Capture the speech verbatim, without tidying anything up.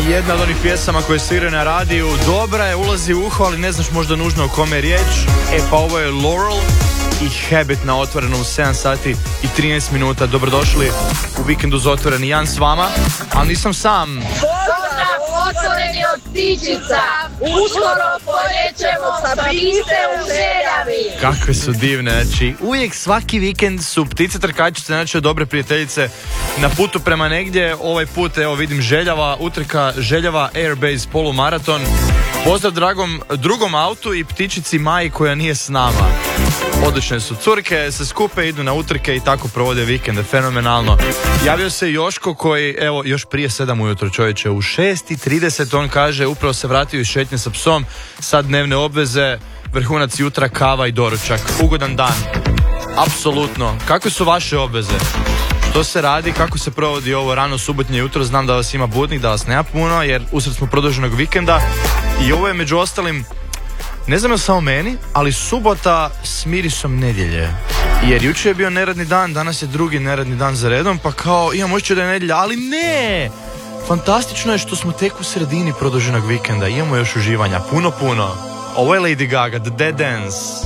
Jedna od onih pjesama koje se igraju na radiju, dobra je, ulazi u uho, ali ne znaš možda nužno o kome je riječ. E pa ovo je Laurel i Habit na Otvorenom u sedam sati i trinaest minuta. Dobrodošli u Vikendu za Otvoreni, Jan s vama, ali nisam sam. Pozdrav Otvoreni od Ptičica, uskoro poljećemo sa piste u Željavi. Kakve su divne, znači uvijek svaki vikend su ptice trkačice, znači dobre prijateljice na putu prema negdje. Ovaj put evo vidim Željava, utrka Željava Airbase polumaraton. Pozdrav dragom drugom autu i ptičici Maji koja nije s nama. Odlične su curke, se skupe, idu na utrke i tako provode vikende, fenomenalno. Javio se Joško koji, evo, još prije sedam ujutro čovječe, u šest i trideset on kaže, upravo se vratio iz šetnje sa psom, sad dnevne obveze, vrhunac jutra, kava i doručak. Ugodan dan. Apsolutno. Kakve su vaše obveze? Što se radi, kako se provodi ovo rano subotnje jutro? Znam da vas ima budnik, da vas nema puno, jer usred smo produženog vikenda i ovo je među ostalim, ne znam je samo meni, ali subota s mirisom nedjelje. Jer jučer je bio neradni dan, danas je drugi neradni dan za redom, pa kao imam osjećaj da je nedjelja, ali ne! Fantastično je što smo tek u sredini produženog vikenda, imamo još uživanja, puno puno. Ovo je Lady Gaga, The Dead Dance.